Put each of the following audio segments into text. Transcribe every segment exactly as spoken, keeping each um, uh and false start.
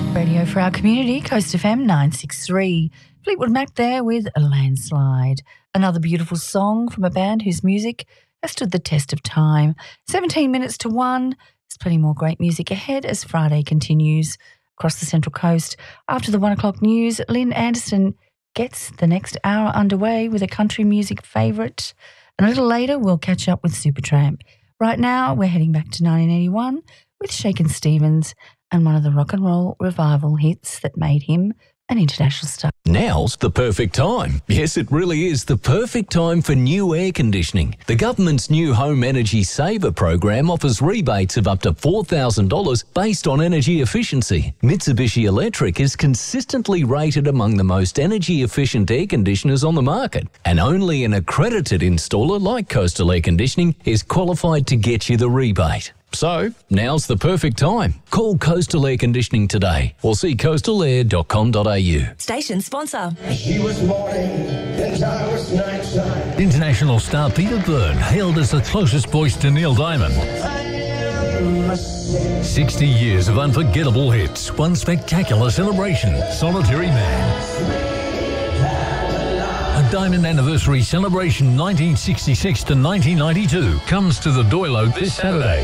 Radio for our community, Coast F M nine six three. Fleetwood Mac there with A Landslide. Another beautiful song from a band whose music has stood the test of time. seventeen minutes to one. There's plenty more great music ahead as Friday continues across the Central Coast. After the one o'clock news, Lynn Anderson gets the next hour underway with a country music favourite. And a little later, we'll catch up with Supertramp. Right now, we're heading back to nineteen eighty-one with Shakin' Stevens and one of the rock and roll revival hits that made him an international star. Now's the perfect time. Yes, it really is the perfect time for new air conditioning. The government's new Home Energy Saver program offers rebates of up to four thousand dollars based on energy efficiency. Mitsubishi Electric is consistently rated among the most energy efficient air conditioners on the market, and only an accredited installer like Coastal Air Conditioning is qualified to get you the rebate. So, now's the perfect time. Call Coastal Air Conditioning today or see coastal air dot com dot a u. Station sponsor. She was morning and I was nighttime. International star Peter Byrne, hailed as the closest voice to Neil Diamond. sixty years of unforgettable hits, one spectacular celebration, Solitary Man. A Diamond Anniversary Celebration nineteen sixty-six to nineteen ninety-two comes to the Doilo this Saturday.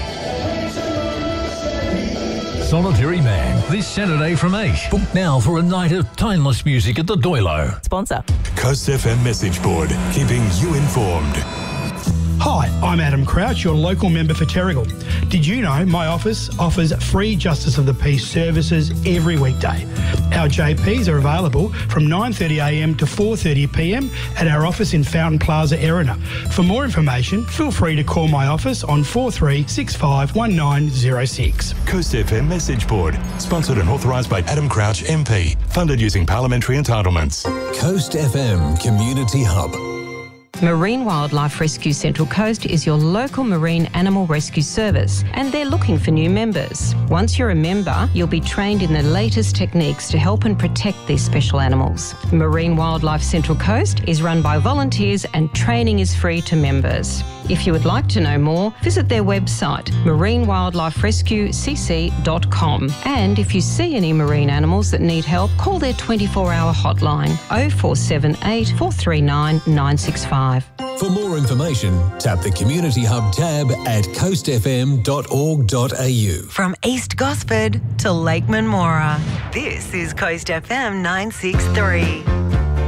Solitary Man, this Saturday from eight. Book now for a night of timeless music at the Doilo. Sponsor. Coast F M message board, keeping you informed. Hi, I'm Adam Crouch, your local member for Terrigal. Did you know my office offers free Justice of the Peace services every weekday? Our J Ps are available from nine thirty a m to four thirty p m at our office in Fountain Plaza, Erina. For more information, feel free to call my office on four three six five one nine zero six. Coast F M message board, sponsored and authorised by Adam Crouch M P, funded using parliamentary entitlements. Coast F M Community Hub. Marine Wildlife Rescue Central Coast is your local marine animal rescue service, and they're looking for new members. Once you're a member, you'll be trained in the latest techniques to help and protect these special animals. Marine Wildlife Central Coast is run by volunteers and training is free to members. If you would like to know more, visit their website, marine wildlife rescue c c dot com. And if you see any marine animals that need help, call their twenty-four hour hotline oh four seven eight, four three nine, nine six five. For more information, tap the Community Hub tab at coast f m dot org dot a u. From East Gosford to Lake Munmora, this is Coast F M nine six three.